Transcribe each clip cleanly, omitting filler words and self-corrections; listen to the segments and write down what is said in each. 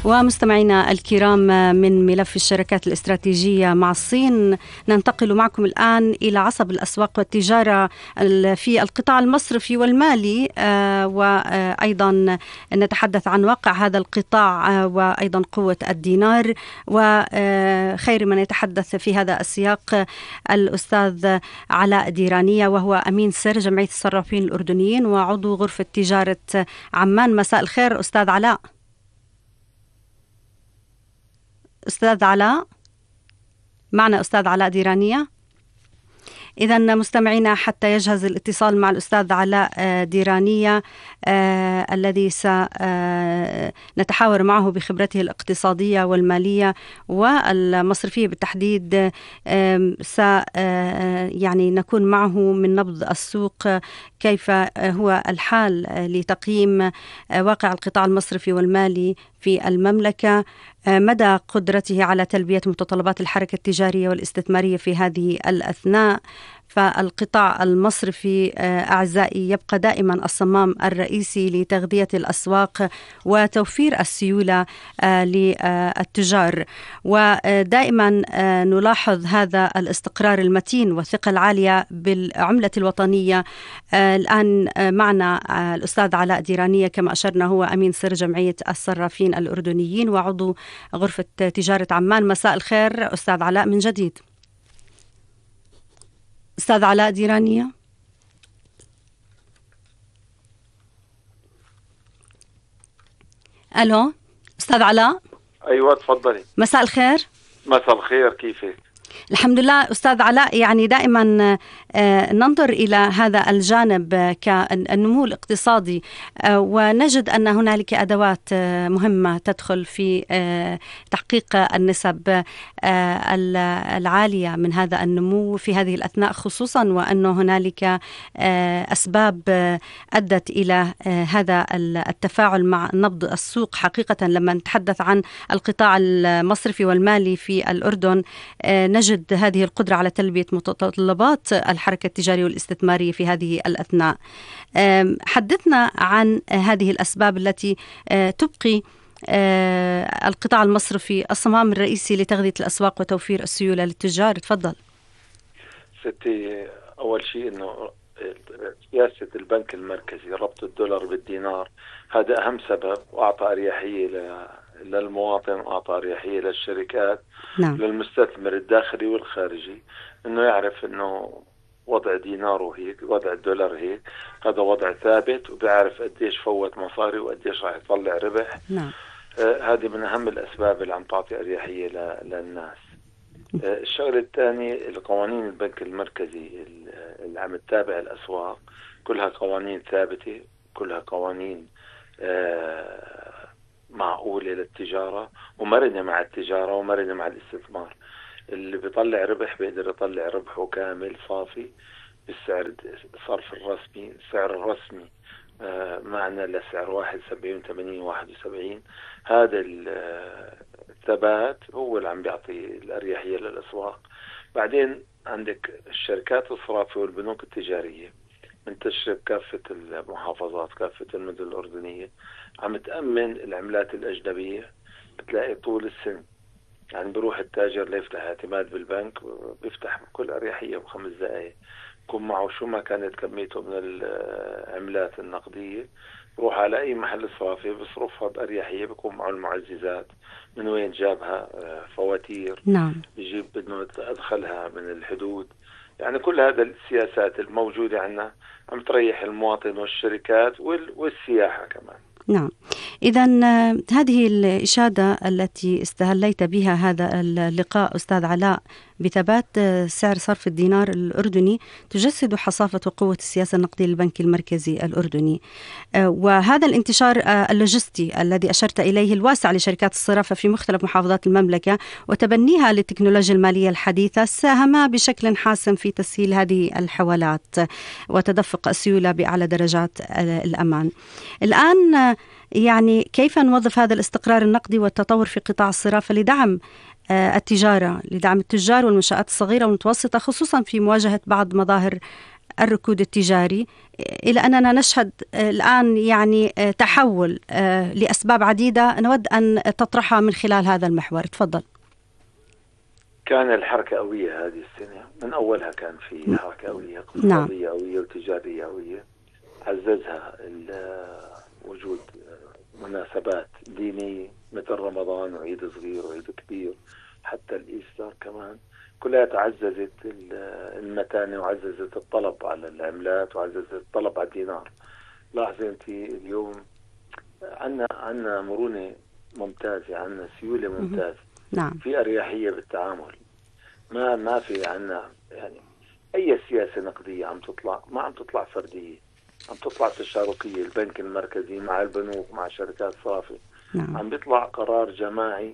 ومستمعينا الكرام، من ملف الشراكات الاستراتيجية مع الصين ننتقل معكم الآن إلى عصب الأسواق والتجارة في القطاع المصرفي والمالي، وأيضا نتحدث عن واقع هذا القطاع وأيضا قوة الدينار. وخير من يتحدث في هذا السياق الأستاذ علاء ديرانية، وهو أمين سر جمعية الصرافين الأردنيين وعضو غرفة تجارة عمان. مساء الخير أستاذ علاء. أستاذ علاء معنا؟ أستاذ علاء ديرانية. إذن مستمعينا، حتى يجهز الاتصال مع الأستاذ علاء ديرانية الذي سنتحاور معه بخبرته الاقتصادية والمالية والمصرفية بالتحديد، يعني نكون معه من نبض السوق، كيف هو الحال لتقييم واقع القطاع المصرفي والمالي في المملكة، مدى قدرته على تلبية متطلبات الحركة التجارية والاستثمارية في هذه الأثناء. فالقطاع المصرفي أعزائي يبقى دائما الصمام الرئيسي لتغذية الأسواق وتوفير السيولة للتجار، ودائما نلاحظ هذا الاستقرار المتين والثقة العالية بالعملة الوطنية. الآن معنا الأستاذ علاء ديرانية، كما أشرنا هو أمين سر جمعية الصرافين الأردنيين وعضو غرفة تجارة عمان. مساء الخير أستاذ علاء من جديد. أستاذ علاء ديرانية. ألو أستاذ علاء. أيوة تفضلي. مساء الخير. مساء الخير، كيفك؟ الحمد لله أستاذ علاء. يعني دائما ننظر إلى هذا الجانب كالنمو الاقتصادي، ونجد أن هنالك أدوات مهمة تدخل في تحقيق النسب العالية من هذا النمو في هذه الأثناء، خصوصا وأن هنالك أسباب أدت إلى هذا التفاعل مع نبض السوق. حقيقة لما نتحدث عن القطاع المصرفي والمالي في الأردن نجد هذه القدرة على تلبية متطلبات الحركة التجارية والاستثمارية في هذه الأثناء. حدثنا عن هذه الأسباب التي تبقي القطاع المصرفي الصمام الرئيسي لتغذية الأسواق وتوفير السيولة للتجار. تفضل ستي. أول شيء أنه سياسة البنك المركزي ربط الدولار بالدينار، هذا أهم سبب، وأعطى أريحية للمواطن وأعطى أريحية للشركات. نعم. للمستثمر الداخلي والخارجي أنه يعرف أنه وضع ديناره هيك، وضع الدولار هيك، هذا وضع ثابت، وبيعرف قديش فوت مصاري وقديش راح يطلع ربح. نعم. هذه من أهم الأسباب اللي عم تعطي أريحية للناس. الشغلة الثانية، القوانين البنك المركزي اللي عم تتابع الأسواق كلها قوانين ثابتة، كلها قوانين معقولة للتجارة ومرنة مع التجارة ومرنة مع الاستثمار. اللي بيطلع ربح بيقدر يطلع ربحه كامل صافي بالسعر الصرف الرسمي، السعر الرسمي معنا لسعر 71 80 71. هذا الثبات هو اللي عم بيعطي الأريحية للأسواق. بعدين عندك الشركات الصرافية والبنوك التجارية منتشرة بكافة المحافظات، كافة المدن الأردنية، عم تأمن العملات الأجنبية. بتلاقي طول السنة يعني بروح التاجر ليفتح اعتماد بالبنك، بيفتح بكل أريحية ب5 دقائق، يكون معه شو ما كانت كميته من العملات النقدية، بروح على أي محل صرافي بصرفها بأريحية، بيكون معه المعززات من وين جابها، فواتير. نعم. بيجيب بدنا أدخلها من الحدود. يعني كل هذا السياسات الموجودة عندنا عم تريح المواطن والشركات والسياحة كمان. نعم. إذن هذه الإشادة التي استهليت بها هذا اللقاء أستاذ علاء بثبات سعر صرف الدينار الأردني تجسد حصافة وقوة السياسة النقدية للبنك المركزي الأردني، وهذا الانتشار اللوجستي الذي أشرت إليه الواسع لشركات الصرافة في مختلف محافظات المملكة وتبنيها للتكنولوجيا المالية الحديثة ساهما بشكل حاسم في تسهيل هذه الحوالات وتدفق السيولة بأعلى درجات الأمان. الآن يعني كيف نوظف هذا الاستقرار النقدي والتطور في قطاع الصرافة لدعم التجارة، لدعم التجار والمنشآت الصغيرة والمتوسطة، خصوصا في مواجهة بعض مظاهر الركود التجاري، إلى أننا نشهد الآن يعني تحول لأسباب عديدة نود أن تطرحها من خلال هذا المحور. تفضل. كان الحركة قوية هذه السنة، من أولها كان في حركة قوية اقتصادية قوية وتجارية قوية، عززها وجود مناسبات دينية مثل رمضان وعيد صغير وعيد كبير، حتى الإيستر كمان، كلها تعززت المتانة وعززت الطلب على العملات وعززت الطلب على الدينار. لاحظي أنت اليوم عنا مرونة ممتازة، عنا سيولة ممتازة، نعم. في أريحية بالتعامل، ما في عنا يعني أي سياسة نقدية عم تطلع، ما عم تطلع فردية، عم تطلع تشاركية، البنك المركزي مع البنوك مع شركات صرافة، نعم. عم بيطلع قرار جماعي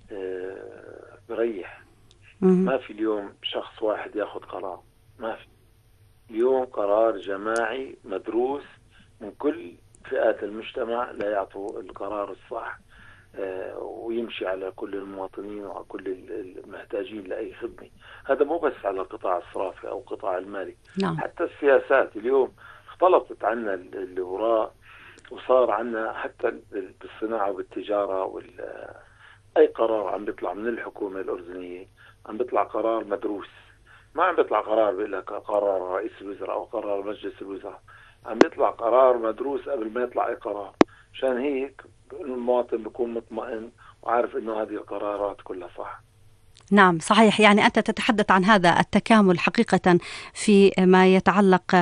بريح. ما في اليوم شخص واحد ياخذ قرار، ما في اليوم قرار جماعي مدروس من كل فئات المجتمع لا يعطوا القرار الصح ويمشي على كل المواطنين وعلى كل المحتاجين لأي خدمة. هذا مو بس على القطاع الصرافي أو القطاع المالي، نعم. حتى السياسات اليوم اختلطت عنا الوراء، وصار عنا حتى بالصناعة والتجارة أي قرار عم بيطلع من الحكومة الأردنية عم بيطلع قرار مدروس، ما عم بيطلع قرار بيقول لك قرار رئيس الوزراء أو قرار مجلس الوزراء، عم بيطلع قرار مدروس قبل ما يطلع أي قرار. عشان هيك المواطن بيكون مطمئن وعارف إنه هذه القرارات كلها صح. نعم صحيح. يعني أنت تتحدث عن هذا التكامل حقيقة في ما يتعلق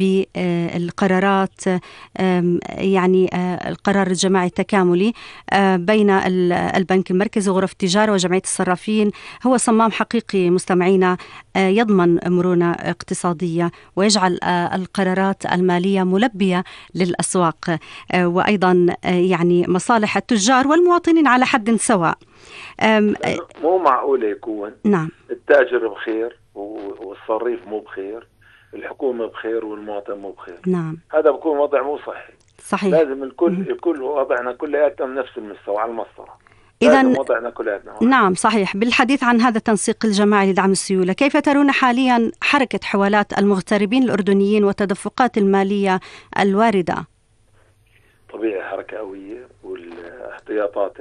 بالقرارات، يعني القرار الجماعي التكاملي بين البنك المركزي وغرف التجارة وجمعية الصرافين، هو صمام حقيقي مستمعينا يضمن مرونة اقتصادية ويجعل القرارات المالية ملبية للأسواق، وأيضا يعني مصالح التجار والمواطنين على حد سواء. مو معقولة يكون نعم. التاجر بخير والصريف مو بخير، الحكومة بخير والمواطن مو بخير. نعم. هذا بكون وضع مو صحي. صحيح. لازم الكل وضعنا كلياتنا من نفس المستوى على المسطرة. إذن وضعنا كلياتنا. نعم صحيح. بالحديث عن هذا التنسيق الجماعي لدعم السيولة، كيف ترون حاليا حركة حوالات المغتربين الأردنيين والتدفقات المالية الواردة؟ طبيعي حركة قوية، والاحتياطات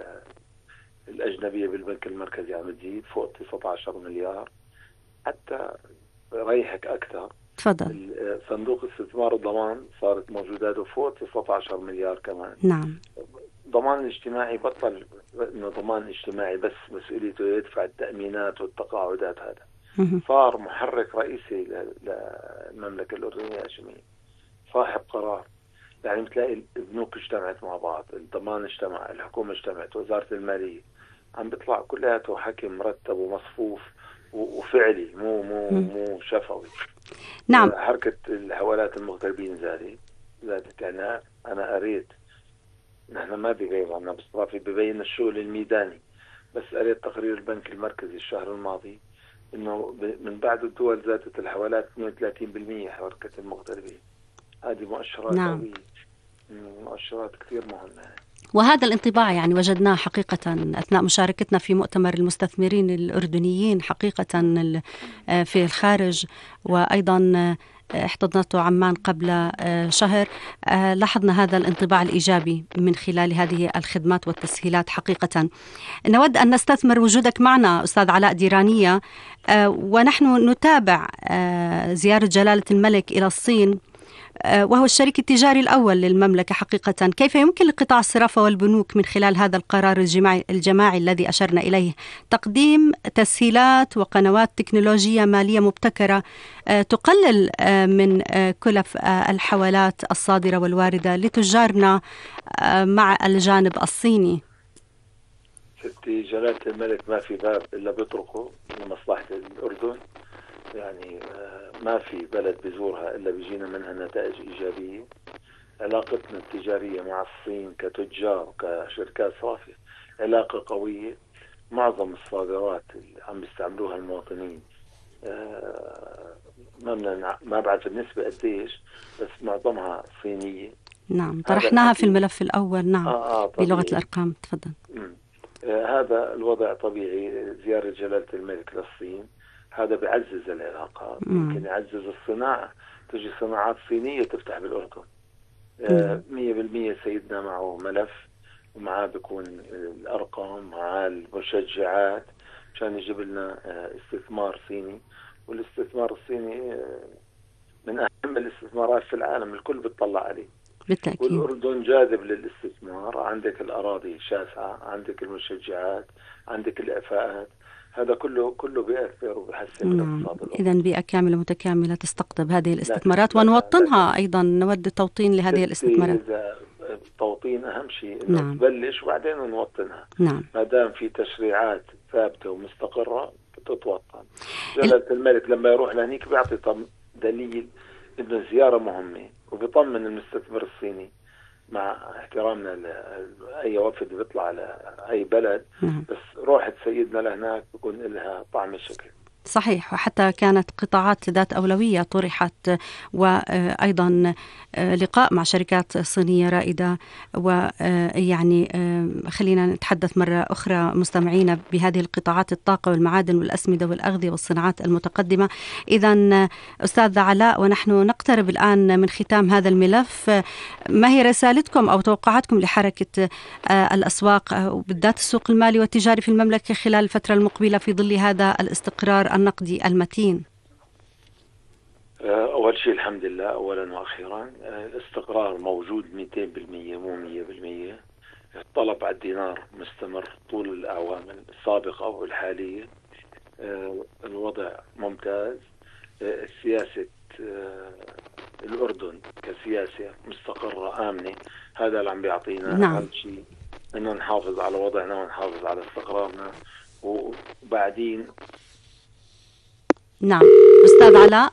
الأجنبية بالبنك المركزي عم تزيد فوق 19 مليار. حتى ريحك أكثر، تفضل. صندوق الاستثمار والضمان صارت موجوداته فوق 19 مليار كمان. نعم. ضمان الاجتماعي بطل انه ضمان اجتماعي بس مسؤوليته يدفع التأمينات والتقاعدات، هذا صار محرك رئيسي للمملكة الأردنية الهاشمية، صاحب قرار. يعني بتلاقي البنوك اجتمعت مع بعض، الضمان اجتمع، الحكومة اجتمعت، وزارة المالية، عم بيطلع كلياته حكي مرتب ومصفوف وفعلي، مو شفوي. نعم. حركة الحوالات المغتربين زادت. يعني أنا قريت، نحن ما بيغير عنا بالصرافي ببين الشغل الميداني، بس قريت تقرير البنك المركزي الشهر الماضي إنه من بعد الدول زادت الحوالات 32% حركة المغتربين. هذه مؤشرات نعم. قوية، مؤشرات كثير مهمة. وهذا الانطباع يعني وجدناه حقيقة أثناء مشاركتنا في مؤتمر المستثمرين الأردنيين حقيقة في الخارج، وأيضا احتضنته عمان قبل شهر. لاحظنا هذا الانطباع الإيجابي من خلال هذه الخدمات والتسهيلات. حقيقة نود أن نستثمر وجودك معنا أستاذ علاء ديرانية، ونحن نتابع زيارة جلالة الملك إلى الصين، وهو الشريك التجاري الأول للمملكة. حقيقة كيف يمكن لقطاع الصرافة والبنوك من خلال هذا القرار الجماعي الذي أشرنا إليه تقديم تسهيلات وقنوات تكنولوجية مالية مبتكرة تقلل من كلف الحوالات الصادرة والواردة لتجارنا مع الجانب الصيني؟ ستي جلالة الملك ما في باب إلا بيطرقه لمصلحة الأردن. يعني ما في بلد بزورها إلا بيجينا منها نتائج إيجابية. علاقتنا التجارية مع الصين كتجار وكشركات صرافة علاقة قوية. معظم الصادرات اللي عم بيستعملوها المواطنين ما بعرف النسبة قديش، بس معظمها صينية. نعم طرحناها في الملف الأول. نعم. بلغة الأرقام. تفضل. هذا الوضع طبيعي. زيارة جلالة الملك للصين هذا بيعزز العلاقات، يمكن يعزز الصناعة، تجي صناعات صينية تفتح بالأردن. 100% سيدنا معه ملف ومعاه بيكون الأرقام، معاه المشجعات عشان يجيب لنا استثمار صيني. والاستثمار الصيني من أهم الاستثمارات في العالم، الكل بيطلع عليه بالتأكيد. والأردن جاذب للاستثمار، عندك الأراضي شاسعة، عندك المشجعات، عندك الإعفاءات، هذا كله بيأثر وبيحسن الاقتصاد الأردني. إذن بيئة كاملة متكاملة تستقطب هذه الاستثمارات ونوطنها أيضا، نود التوطين لهذه الاستثمارات. التوطين أهم شيء، إنه تبلش وبعدين نوطنها. ما دام في تشريعات ثابتة ومستقرة بتتوطن. جلالة الملك لما يروح لهنيك بيعطي دليل إنه الزيارة مهمة، وبيطمن المستثمر الصيني مع احترامنا لأي وفد بيطلع على أي بلد، بس روحة سيدنا لهناك بيكون لها طعم الشكل. صحيح، وحتى كانت قطاعات ذات أولوية طرحت، وأيضا لقاء مع شركات صينية رائدة. ويعني خلينا نتحدث مرة أخرى مستمعينا بهذه القطاعات: الطاقة والمعادن والأسمدة والأغذية والصناعات المتقدمة. إذن أستاذ علاء، ونحن نقترب الآن من ختام هذا الملف، ما هي رسالتكم أو توقعاتكم لحركة الأسواق وبالذات السوق المالي والتجاري في المملكة خلال الفترة المقبلة في ظل هذا الاستقرار النقدي المتين؟ أول شيء الحمد لله أولا وأخيرا، الاستقرار موجود 200% مو 100%. الطلب على الدينار مستمر طول الأعوام السابقة والحالية. الوضع ممتاز. سياسة الأردن كسياسة مستقرة آمنة، هذا اللي عم بيعطينا أهم شيء، إنه نحافظ على وضعنا ونحافظ على استقرارنا. وبعدين نعم أستاذ علاء.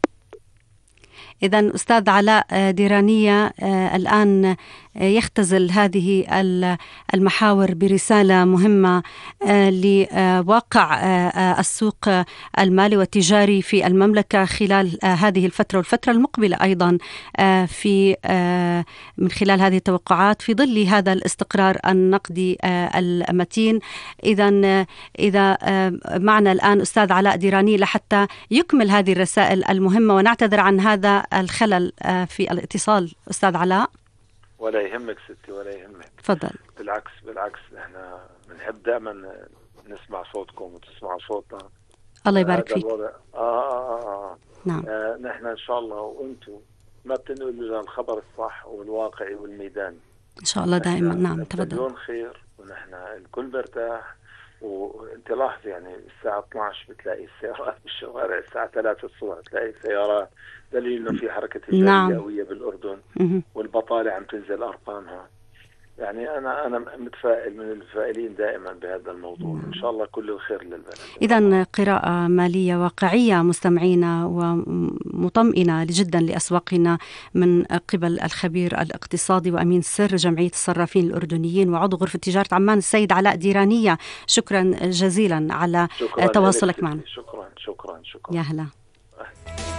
إذن أستاذ علاء ديرانية الآن يختزل هذه المحاور برسالة مهمة لواقع السوق المالي والتجاري في المملكة خلال هذه الفترة والفترة المقبلة أيضا، في من خلال هذه التوقعات في ظل هذا الاستقرار النقدي المتين. إذا معنا الآن أستاذ علاء ديراني لحتى يكمل هذه الرسائل المهمة، ونعتذر عن هذا الخلل في الاتصال. أستاذ علاء. ولا يهمك ستي، ولا يهمك. تفضل. بالعكس احنا بنحب دائما نسمع صوتكم وتسمعوا صوتنا. الله يبارك فيك. نعم. نحن ان شاء الله وانتم ما بتنقلوا الخبر الصح والواقعي والميداني ان شاء الله دائما. نعم تفضل. مليون خير، ونحن الكل برتاح. وانت لاحظ يعني الساعة 12 بتلاقي السيارات بالشوارع، الساعة 3 الصبح بتلاقي سيارات، دليل انه في حركة تجارية قوية بالأردن، والبطالة عم تنزل أرقامها. يعني أنا متفائل، من المتفائلين دائما بهذا الموضوع. إن شاء الله كل الخير للبلد. إذن قراءة مالية واقعية مستمعينا ومطمئنة جدا لأسواقنا من قبل الخبير الاقتصادي وأمين سر جمعية الصرافين الأردنيين وعضو غرفة تجارة عمان السيد علاء ديرانية. شكرا جزيلا على تواصلك معنا. شكرا. يا هلا.